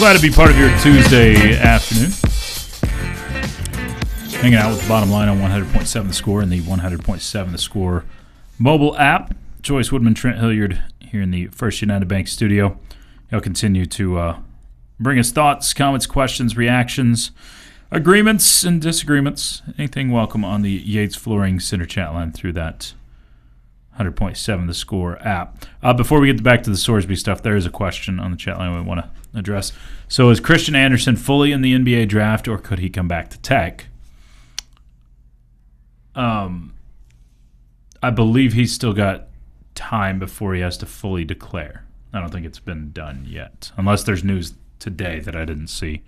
Glad to be part of your Tuesday afternoon. Hanging out with the bottom line on 100.7 The Score and the 100.7 The Score mobile app. Joyce Woodman, Trent Hilliard here in the First United Bank studio. Y'all continue to bring us thoughts, comments, questions, reactions, agreements, and disagreements. Anything welcome on the Yates Flooring Center chat line through that 100.7 The Score app. Before we get back to the Sorsby stuff, there is a question on the chat line we want to address. So is Christian Anderson fully in the NBA draft, or could he come back to Tech? I believe he's still got time before he has to fully declare. I don't think it's been done yet, unless there's news today that I didn't see.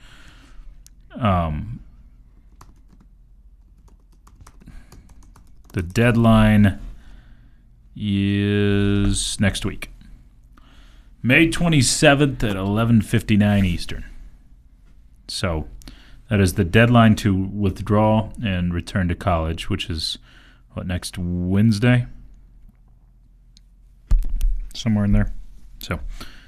The deadline is next week. May 27th at 11:59 Eastern. So that is the deadline to withdraw and return to college, which is, next Wednesday? Somewhere in there. So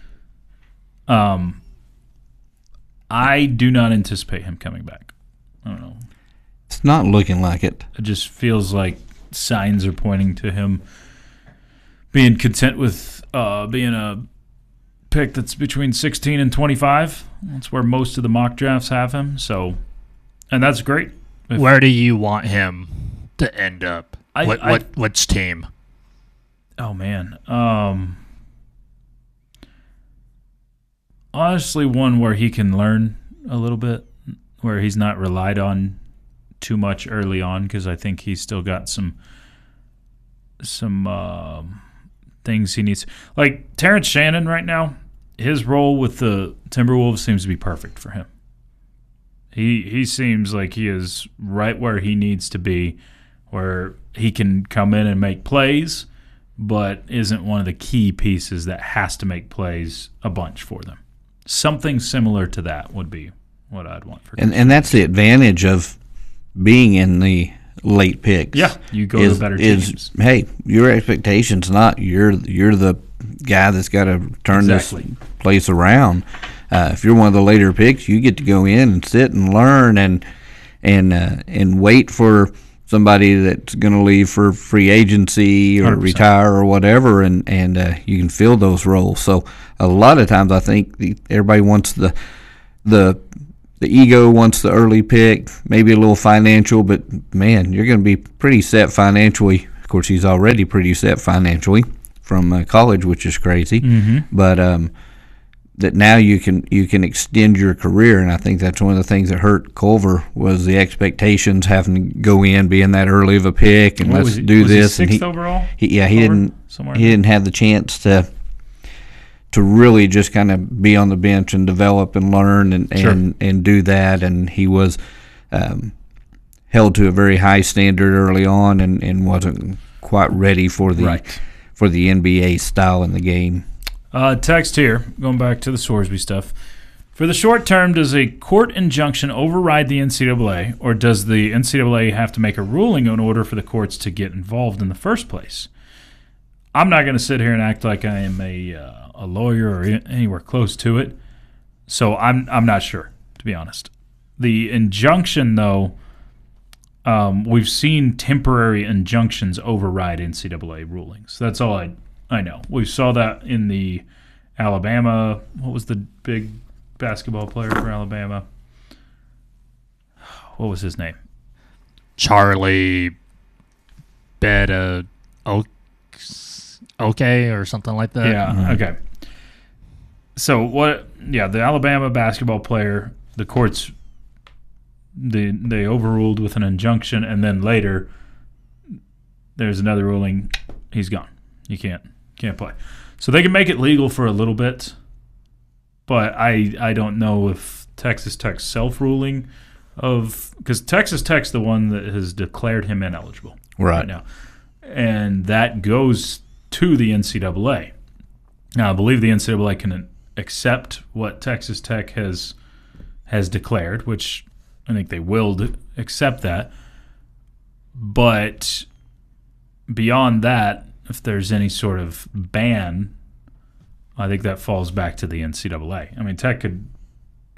I do not anticipate him coming back. I don't know. It's not looking like it. It just feels like signs are pointing to him being content with being a pick that's between 16 and 25. That's where most of the mock drafts have him. So, and that's great. Where do you want him to end up? Which team? Oh, man. Honestly, one where he can learn a little bit, where he's not relied on too much early on, because I think he's still got some things he needs. Like Terrence Shannon right now, his role with the Timberwolves seems to be perfect for him. He seems like he is right where he needs to be, where he can come in and make plays, but isn't one of the key pieces that has to make plays a bunch for them. Something similar to that would be what I'd want for him. And that's the advantage of being in the late picks. Yeah, you go to better teams. Hey, your expectation's not you're the guy that's got to turn this place around. If you're one of the later picks, you get to go in and sit and learn and wait for somebody that's going to leave for free agency or 100%. retire or whatever, and you can fill those roles. So a lot of times I think everybody wants the ego wants the early pick, maybe a little financial, but, man, you're going to be pretty set financially. Of course, he's already pretty set financially from college, which is crazy. Mm-hmm. But that now you can extend your career, and I think that's one of the things that hurt Culver was the expectations having to go in, being that early of a pick, and let's do this. He sixth overall? He didn't have the chance to really just kind of be on the bench and develop and learn and do that, and he was held to a very high standard early on and wasn't quite ready for the NBA style in the game. Text here, going back to the Sorsby stuff. For the short term, does a court injunction override the NCAA, or does the NCAA have to make a ruling in order for the courts to get involved in the first place? I'm not going to sit here and act like I am a lawyer or anywhere close to it, so I'm not sure, to be honest. The injunction, though, we've seen temporary injunctions override NCAA rulings. That's all I know. We saw that in the Alabama. What was the big basketball player for Alabama? What was his name? Charlie Beda Okay or something like that. Yeah, okay. So what? Yeah, the Alabama basketball player, the courts, they overruled with an injunction, and then later there's another ruling. He's gone. You can't play. So they can make it legal for a little bit, but I don't know if Texas Tech's self-ruling because Texas Tech's the one that has declared him ineligible right now, and that goes to the NCAA. Now, I believe the NCAA can accept what Texas Tech has declared, which I think they will accept that. But beyond that, if there's any sort of ban, I think that falls back to the NCAA. I mean, Tech could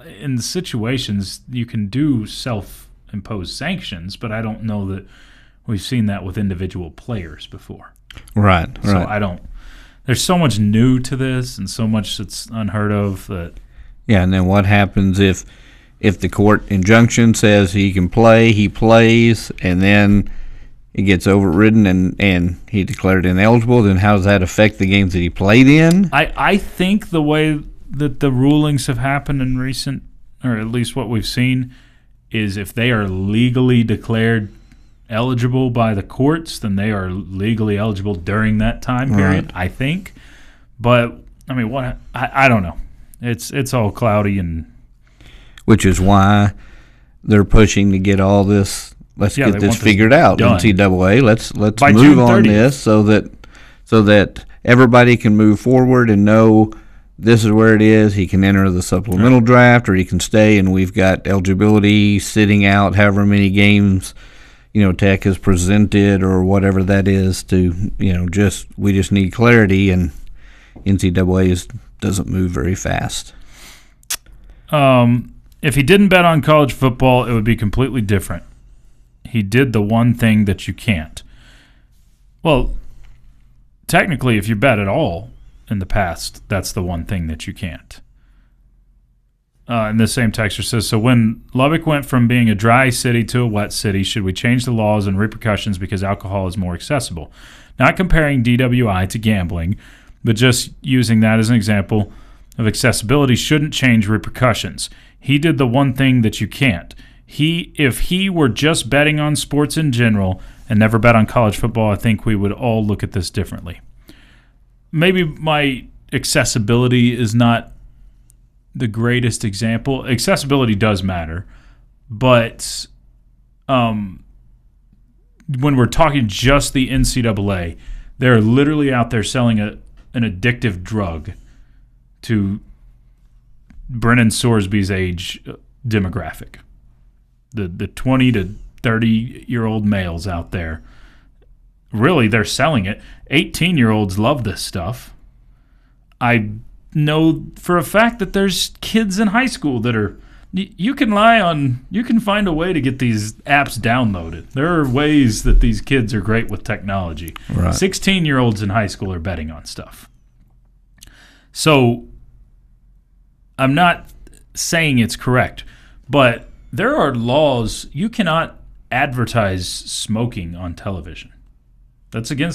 in situations you can do self-imposed sanctions, but I don't know that we've seen that with individual players before. Right. So I don't. There's so much new to this and so much that's unheard of that. Yeah, and then what happens if the court injunction says he can play, he plays, and then it gets overridden and he declared ineligible? Then how does that affect the games that he played in? I think the way that the rulings have happened in recent, or at least what we've seen, is if they are legally declared eligible by the courts, then they are legally eligible during that time period, I think. But, I mean, I don't know. It's all cloudy, and which is why they're pushing to get all this. Let's get this figured out. Done. NCAA, let's move on this so that everybody can move forward and know this is where it is. He can enter the supplemental draft, or he can stay, and we've got eligibility sitting out however many games, Tech has presented or whatever that is to, we just need clarity, and NCAA doesn't move very fast. If he didn't bet on college football, it would be completely different. He did the one thing that you can't. Well, technically, if you bet at all in the past, that's the one thing that you can't. And the same texter says, so when Lubbock went from being a dry city to a wet city, should we change the laws and repercussions because alcohol is more accessible? Not comparing DWI to gambling, but just using that as an example of accessibility shouldn't change repercussions. He did the one thing that you can't. If he were just betting on sports in general and never bet on college football, I think we would all look at this differently. Maybe my accessibility is not the greatest example. Accessibility does matter, but when we're talking just the NCAA, they're literally out there selling an addictive drug to Brennan Sorsby's age demographic. The 20 to 30-year-old males out there, really, they're selling it. 18-year-olds love this stuff. I know for a fact that there's kids in high school that are you can find a way to get these apps downloaded. There are ways that these kids are great with technology. Right. 16-year-olds in high school are betting on stuff. So I'm not saying it's correct, but there are laws. You cannot advertise smoking on television. That's against